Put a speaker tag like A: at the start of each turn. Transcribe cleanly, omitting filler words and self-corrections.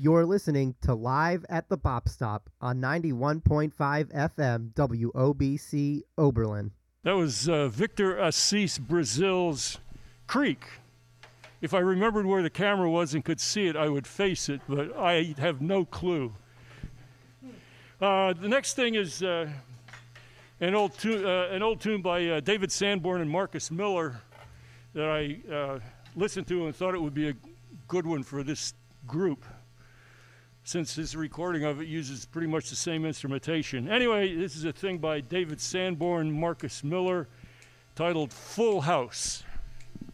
A: You're listening to Live at the Bop Stop on 91.5 FM WOBC Oberlin.
B: That was Victor Assis Brazil's Creek. If I remembered where the camera was and could see it, I would face it, but I have no clue. The next thing is an old tune by David Sanborn and Marcus Miller that I listened to and thought it would be a good one for this group, since his recording of it uses pretty much the same instrumentation. Anyway, this is a thing by David Sanborn, Marcus Miller, titled Full House.